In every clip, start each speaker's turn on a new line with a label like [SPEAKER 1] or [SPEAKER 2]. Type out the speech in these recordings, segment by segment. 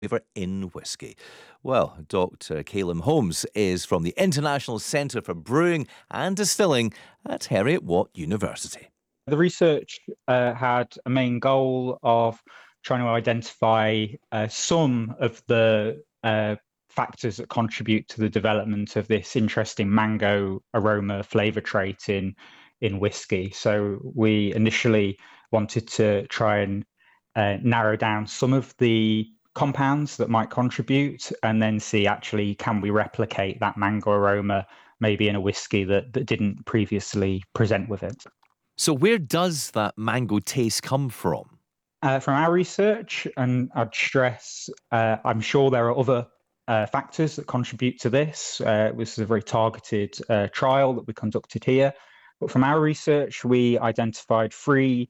[SPEAKER 1] flavour in whiskey? Well, Dr. Caleb Holmes is from the International Centre for Brewing and Distilling at Heriot-Watt University.
[SPEAKER 2] The research had a main goal of trying to identify some of the factors that contribute to the development of this interesting mango aroma flavor trait in whiskey. So we initially wanted to try and narrow down some of the compounds that might contribute, and then see actually can we replicate that mango aroma maybe in a whiskey that didn't previously present with it.
[SPEAKER 1] So, where does that mango taste come from?
[SPEAKER 2] From our research, and I'd stress, I'm sure there are other factors that contribute to this. This is a very targeted trial that we conducted here. But from our research, we identified three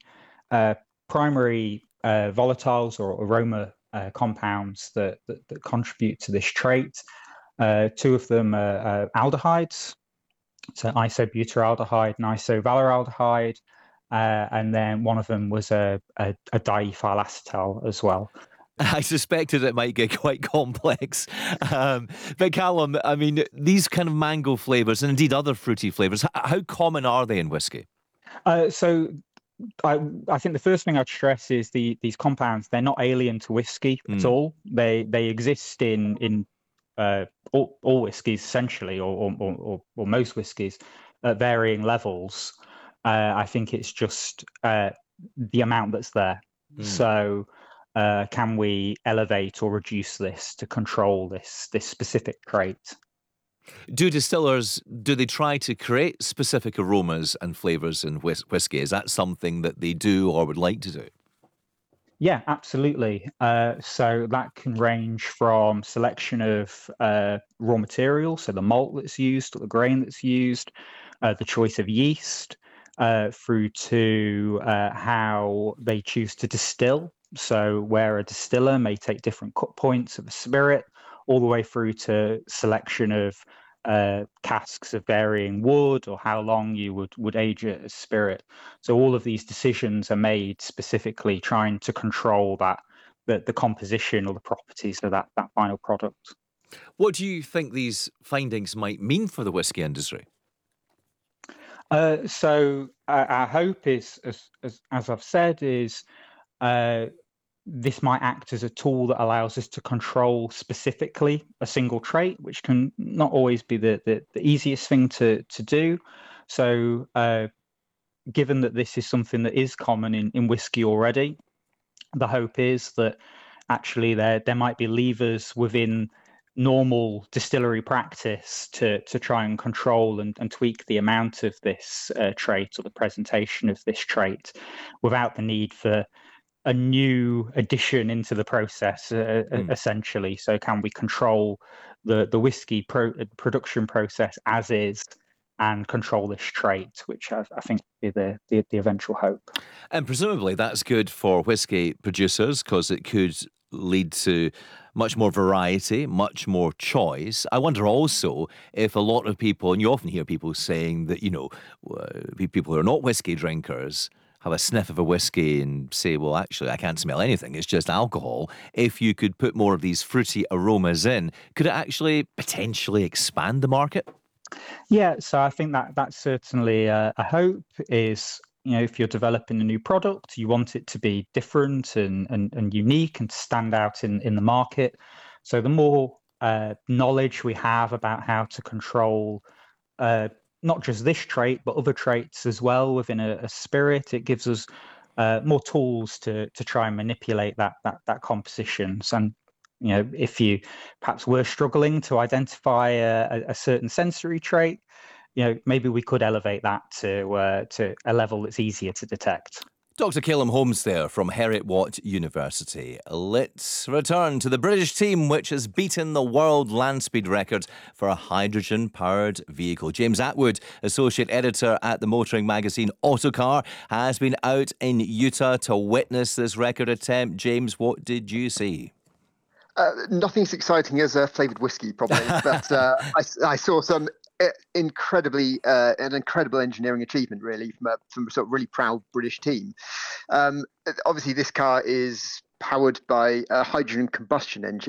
[SPEAKER 2] primary volatiles or aroma compounds that contribute to this trait. Two of them are aldehydes, so isobutyraldehyde and isovaleraldehyde. And then one of them was a diethyl acetal as well.
[SPEAKER 1] I suspected it might get quite complex. But Callum, I mean, these kind of mango flavours and indeed other fruity flavours, how common are they in whiskey?
[SPEAKER 2] So I think the first thing I'd stress is these compounds, they're not alien to whiskey at all. They exist in all whiskies essentially, or most whiskies at varying levels. I think it's just the amount that's there. So can we elevate or reduce this to control this specific trait?
[SPEAKER 1] Do distillers, do they try to create specific aromas and flavours in whiskey? Is that something that they do or would like to do?
[SPEAKER 2] Yeah, absolutely. So that can range from selection of raw materials, so the malt that's used, or the grain that's used, the choice of yeast, through to how they choose to distill. So where a distiller may take different cut points of a spirit, all the way through to selection of casks of varying wood, or how long you would age a spirit. So all of these decisions are made specifically trying to control the composition or the properties of that final product.
[SPEAKER 1] What do you think these findings might mean for the whiskey industry?
[SPEAKER 2] So our hope is, as I've said, is uh, this might act as a tool that allows us to control specifically a single trait, which can not always be the easiest thing to do. So given that this is something that is common in whiskey already, the hope is that actually there might be levers within normal distillery practice to try and control and tweak the amount of this trait, or the presentation of this trait, without the need for a new addition into the process, essentially. So can we control the whiskey production process as is, and control this trait, which I think would be the eventual hope.
[SPEAKER 1] And presumably that's good for whiskey producers because it could lead to much more variety, much more choice. I wonder also if a lot of people, and you often hear people saying that, people who are not whiskey drinkers have a sniff of a whiskey and say, well, actually, I can't smell anything. It's just alcohol. If you could put more of these fruity aromas in, could it actually potentially expand the market?
[SPEAKER 2] Yeah, so I think that's certainly a hope. Is, if you're developing a new product, you want it to be different and unique and to stand out in the market. So the more knowledge we have about how to control not just this trait, but other traits as well within a spirit, it gives us more tools to try and manipulate that compositions. And if you perhaps were struggling to identify a certain sensory trait, maybe we could elevate that to a level that's easier to detect.
[SPEAKER 1] Dr. Caleb Holmes there from Heriot-Watt University. Let's return to the British team which has beaten the world land speed record for a hydrogen-powered vehicle. James Atwood, Associate Editor at the motoring magazine Autocar, has been out in Utah to witness this record attempt. James, what did you see?
[SPEAKER 3] Nothing as exciting as flavoured whiskey, probably, but I saw some an incredible engineering achievement, really, from a sort of really proud British team. Obviously, this car is powered by a hydrogen combustion engine.